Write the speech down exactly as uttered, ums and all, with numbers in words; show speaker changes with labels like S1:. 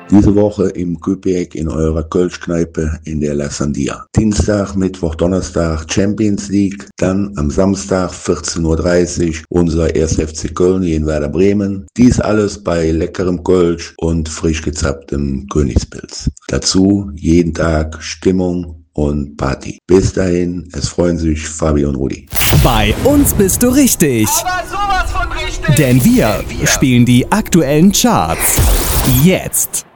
S1: Diese Woche im Küppeck in eurer Kölschkneipe in der La Sandia. Dienstag, Mittwoch, Donnerstag Champions League. Dann am Samstag vierzehn Uhr dreißig unser erster F C Köln in Werder Bremen. Dies alles bei leckerem Kölsch und frisch gezapptem Königspilz. Dazu jeden Tag Stimmung und Party. Bis dahin, es freuen sich Fabi und Rudi.
S2: Bei uns bist du richtig.
S3: Aber sowas von richtig.
S2: Denn wir spielen die aktuellen Charts. Jetzt.